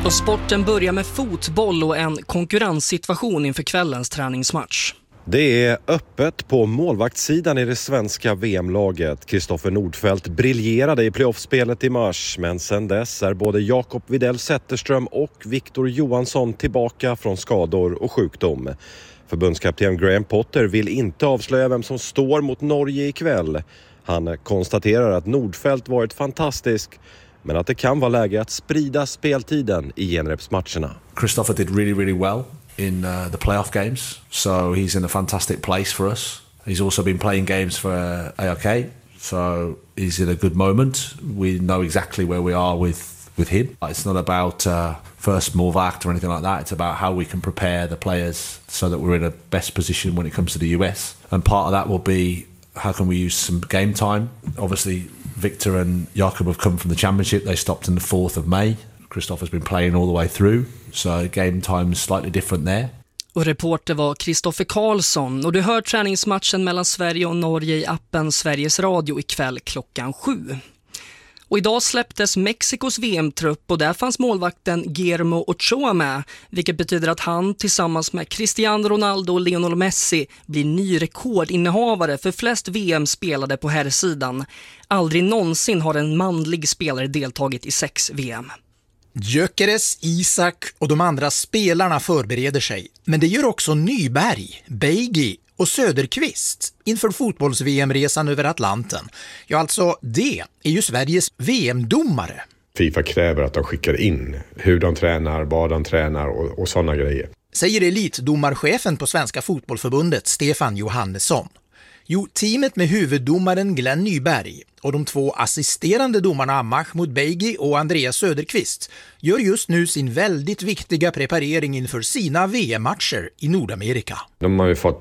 Och sporten börjar med fotboll och en konkurrenssituation inför kvällens träningsmatch. Det är öppet på målvaktssidan i det svenska VM-laget. Kristoffer Nordfeldt briljerade i playoffspelet i mars, men sedan dess är både Jakob Widell Zetterström och Victor Johansson tillbaka från skador och sjukdom. Förbundskapten Graham Potter vill inte avslöja vem som står mot Norge ikväll. Han konstaterar att Nordfeldt varit fantastisk, men att det kan vara läge att sprida speltiden i genrepsmatcherna. Kristoffer did really well in the playoff games, so he's in a fantastic place for us. He's also been playing games for ARK, so he's in a good moment. We know exactly where we are with him. It's not about first målvakt or anything like that. It's about how we can prepare the players so that we're in a best position when it comes to the US. And part of that will be how can we use some game time. Obviously, Victor and Jakob have come from the championship. They stopped on the 4th of May. Kristoffer's been playing all the way through, so game time is slightly different there. Och reporter var Kristoffer Karlsson, och du hör träningsmatchen mellan Sverige och Norge i appen Sveriges Radio ikväll klockan 7. Och idag släpptes Mexikos VM-trupp och där fanns målvakten Guillermo Ochoa med, vilket betyder att han tillsammans med Cristiano Ronaldo och Lionel Messi blir ny rekordinnehavare för flest VM-spelade på herrsidan. Aldrig någonsin har en manlig spelare deltagit i 6 VM. Gyökeres, Isak och de andra spelarna förbereder sig, men det gör också Nyberg, Beigi och Söderqvist inför fotbolls-VM-resan över Atlanten. Ja, alltså det är ju Sveriges VM-domare. FIFA kräver att de skickar in hur de tränar, vad de tränar och sådana grejer. Säger elitdomarchefen på Svenska fotbollförbundet Stefan Johannesson. Jo, teamet med huvuddomaren Glenn Nyberg och de 2 assisterande domarna Mahmoud Beigi och Andreas Söderqvist gör just nu sin väldigt viktiga preparering inför sina VM-matcher i Nordamerika. De har ju fått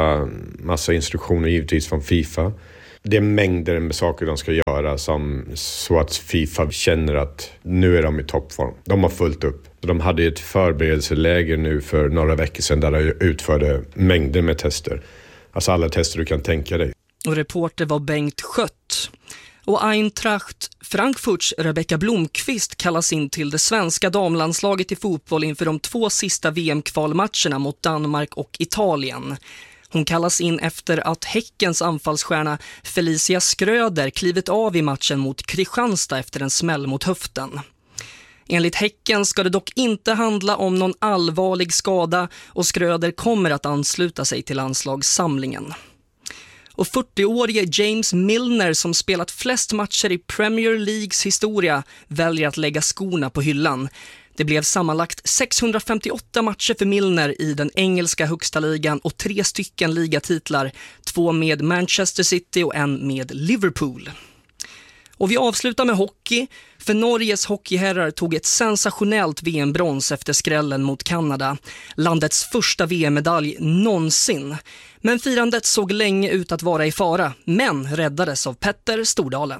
massa instruktioner givetvis från FIFA. Det är mängder med saker de ska göra så att FIFA känner att nu är de i toppform. De har fullt upp. De hade ett förberedelseläger nu för några veckor sedan där de utförde mängder med tester. Alltså alla tester du kan tänka dig. Och reporter var Bengt Schött. Och Eintracht Frankfurts Rebecka Blomqvist kallas in till det svenska damlandslaget i fotboll inför de 2 sista VM-kvalmatcherna mot Danmark och Italien. Hon kallas in efter att Häckens anfallsstjärna Felicia Schröder klivit av i matchen mot Kristianstad efter en smäll mot höften. Enligt Häcken ska det dock inte handla om någon allvarlig skada och Schröder kommer att ansluta sig till landslagssamlingen. Och 40-årige James Milner som spelat flest matcher i Premier Leagues historia väljer att lägga skorna på hyllan. Det blev sammanlagt 658 matcher för Milner i den engelska högsta ligan och 3 stycken ligatitlar, 2 med Manchester City och 1 med Liverpool. Och vi avslutar med hockey, för Norges hockeyherrar tog ett sensationellt VM-brons efter skrällen mot Kanada. Landets första VM-medalj någonsin. Men firandet såg länge ut att vara i fara, men räddades av Petter Stordalen.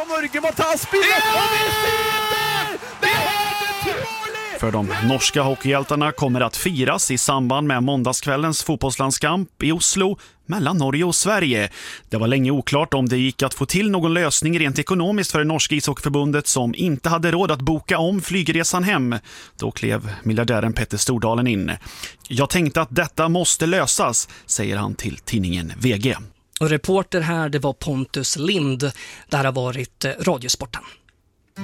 För de norska hockeyhjältarna kommer att firas i samband med måndagskvällens fotbollslandskamp i Oslo mellan Norge och Sverige. Det var länge oklart om det gick att få till någon lösning rent ekonomiskt för det norska ishockeyförbundet som inte hade råd att boka om flygresan hem. Då klev miljardären Petter Stordalen in. Jag tänkte att detta måste lösas, säger han till tidningen VG. Och reporter här, det var Pontus Lind. Det här har varit Radiosporten.